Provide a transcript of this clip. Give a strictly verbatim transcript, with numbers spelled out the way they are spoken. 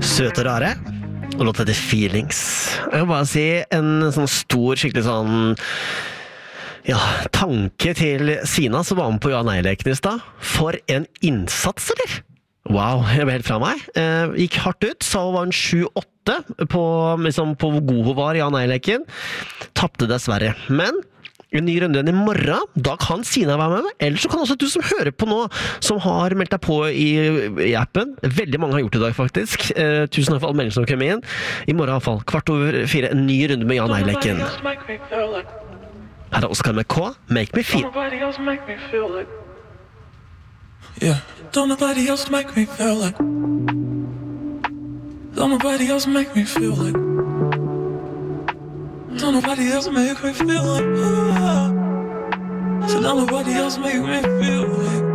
Søte og rare. Og låt heter Feelings. Jeg vil bare si en sånn stor, skikkelig sånn ja, tanke til Sina som var med på Ja Nei-leken i sted. For en innsats, eller? Wow, jeg ble helt fra meg. Eh, gikk hardt ut, sa hun var en sju åtte på, liksom, på hvor god hun var i Ja Nei-leken. Tappte dessverre. Men en ny runde i morgen, da kan Sina være med, eller så kan også du som hører på nå, som har meldt deg på i, i appen, veldig mange har gjort det i dag faktisk, eh, tusen takk for alle meldinger som kom inn, i morgen i hvert fall, kvart over fire, en ny runde med Ja Nei-leken. Her er Oscar med K, Make Me Feel. Don't nobody else make me feel like Yeah, don't nobody else make me feel like Don't nobody else make me feel like Don't nobody else make me feel like oh. So don't nobody else make me feel like